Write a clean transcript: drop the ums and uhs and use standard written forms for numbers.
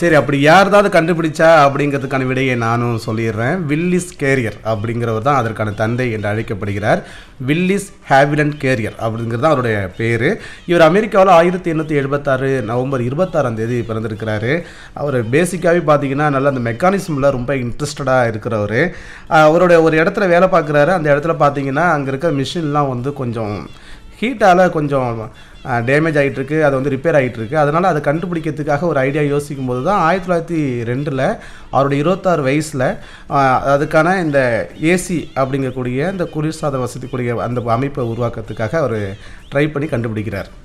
சரி, அப்படி யார்தாவது கண்டுபிடிச்சா அப்படிங்கிறதுக்கான விடையை நானும் சொல்லிடுறேன். வில்லிஸ் கேரியர் அப்படிங்கிறவர் தான் அதற்கான தந்தை என்று அழைக்கப்படுகிறார். வில்லிஸ் ஹேவிலண்ட் கேரியர் அப்படிங்கிறது தான் அவருடைய பேர். இவர் அமெரிக்காவில் 1876 நவம்பர் 26 பிறந்திருக்கிறாரு. அவர் பேசிக்காகவே பார்த்தீங்கன்னா நல்லா அந்த மெக்கானிசமில் ரொம்ப இன்ட்ரெஸ்டடாக இருக்கிறவர். அவருடைய ஒரு இடத்துல வேலை பார்க்குறாரு. அந்த இடத்துல பார்த்தீங்கன்னா அங்கே இருக்க மிஷின்லாம் வந்து கொஞ்சம் ஹீட்டால் கொஞ்சம் டேமேஜ் ஆகிட்டுருக்கு, அது வந்து ரிப்பேர் ஆகிட்டுருக்கு. அதனால் அதை கண்டுபிடிக்கிறதுக்காக ஒரு ஐடியா யோசிக்கும் போது தான் 1902 அவருடைய 26 வயசில் அதுக்கான இந்த ஏசி அப்படிங்கக்கூடிய இந்த குளிர்சாத வசதிக்கூடிய அந்த அமைப்பை உருவாக்குறதுக்காக அவர் ட்ரை பண்ணி கண்டுபிடிக்கிறார்.